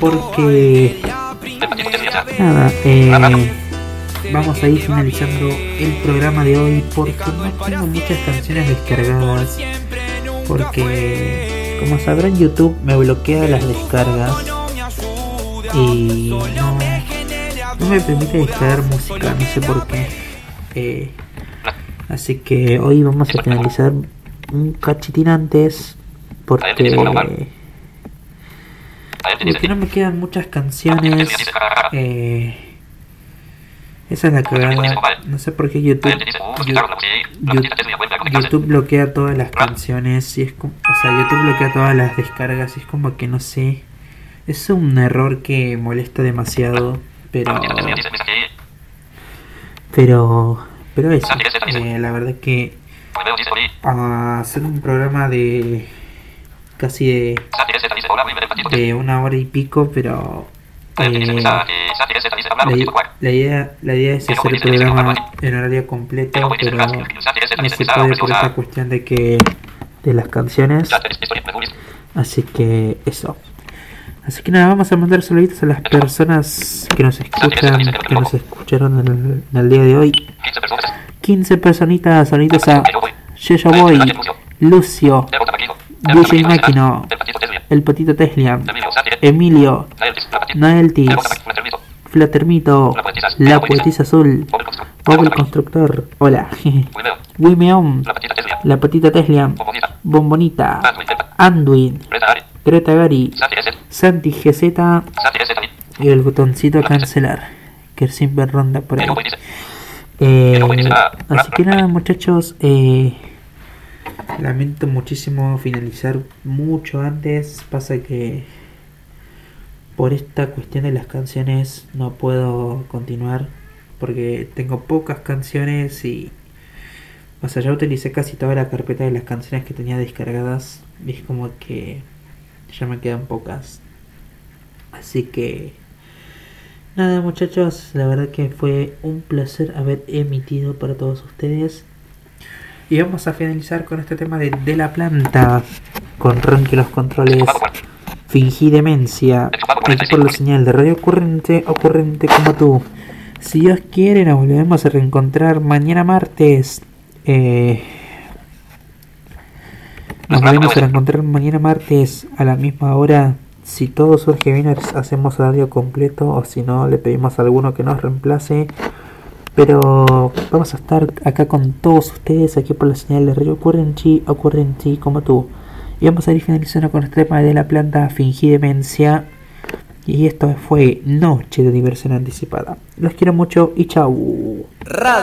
porque nada, vamos a ir finalizando el programa de hoy porque no tengo muchas canciones descargadas, porque como sabrán YouTube me bloquea las descargas y no me permite descargar música, no sé por qué. Así que hoy vamos a finalizar un cachitín antes porque no me quedan muchas canciones. Esa es la cagada. No sé por qué YouTube bloquea todas las canciones y es como, o sea, YouTube bloquea todas las descargas y es como que no sé. Es un error que molesta demasiado, pero eso. La verdad que hacer un programa de casi de una hora y pico, pero la idea es hacer el programa en horario completo, pero no se puede por esta cuestión de las canciones. Así que eso. Así que nada, vamos a mandar saluditos a las personas que nos escuchan, que nos escucharon en el día de hoy. 15 personitas, saluditos a Yeyo Boy, Lucio, DJ Máquino, El Patito Tesla, Emilio, Naeltis, Flatermito, La Poetisa Azul, Bob el Constructor, hola, Wimeon, La Patita Tesla, Bombonita, Anduin, Greta Gary, Santi GZ y el botoncito cancelar que siempre ronda por ahí. Así que nada, muchachos, lamento muchísimo finalizar mucho antes. Pasa que por esta cuestión de las canciones no puedo continuar porque tengo pocas canciones y, o sea, ya utilicé casi toda la carpeta de las canciones que tenía descargadas y es como que ya me quedan pocas. Así que nada, muchachos, la verdad que fue un placer haber emitido para todos ustedes. Y vamos a finalizar con este tema de la planta, con Ronqui los controles. Fingí demencia, aquí por la señal de radio ocurrente como tú. Si Dios quiere, nos volvemos a reencontrar mañana martes. Nos volvemos a reencontrar mañana martes a la misma hora. Si todo surge bien, hacemos horario completo, o si no, le pedimos a alguno que nos reemplace. Pero vamos a estar acá con todos ustedes, aquí por la señal de radio ocurrente como tú. Y vamos a ir finalizando con este tema de la planta Fingí demencia. Y esto fue Noche de Diversión Anticipada. Los quiero mucho y chau.